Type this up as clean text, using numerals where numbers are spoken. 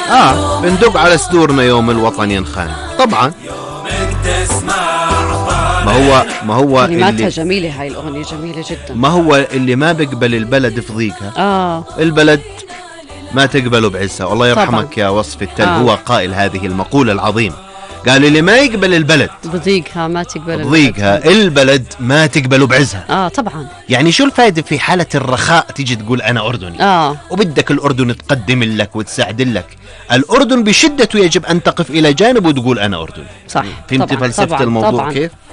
بندق على صدورنا يوم الوطن ينخان طبعا. ما هو كلماتها جميلة، هاي الأغنية جميلة جدا. ما هو اللي ما بيقبل البلد في ضيقها البلد ما تقبله بعزها. والله يرحمك يا وصف التل هو قائل هذه المقولة العظيمة، قال اللي ما يقبل البلد بضيقها ما تقبل البلد ما تقبله بعزها. طبعا. يعني شو الفائدة في حالة الرخاء تيجي تقول أنا أردني وبدك الأردن تقدم لك وتساعد لك؟ الأردن بشدته يجب أن تقف إلى جانب وتقول أنا أردني. صح. فهمت فلسفة الموضوع كيف؟